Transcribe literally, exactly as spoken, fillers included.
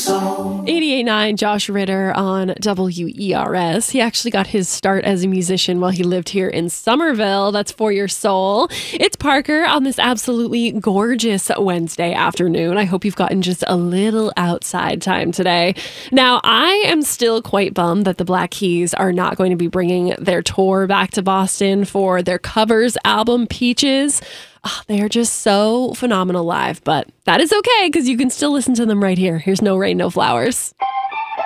eighty-eight point nine, Josh Ritter on W E R S. He actually got his start as a musician while he lived here in Somerville. That's For Your Soul. It's Parker on this absolutely gorgeous Wednesday afternoon. I hope you've gotten just a little outside time today. Now, I am still quite bummed that the Black Keys are not going to be bringing their tour back to Boston for their covers album, Peaches. Oh, they are just so phenomenal live, but that is okay because you can still listen to them right here. Here's No Rain, No Flowers.